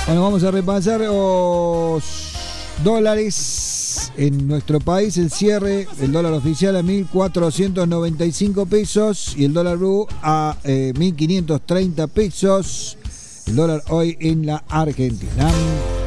Bueno, vamos a repasar los dólares en nuestro país. El cierre, el dólar oficial a 1.495 pesos y el dólar blue a 1.530 pesos. El dólar hoy en la Argentina.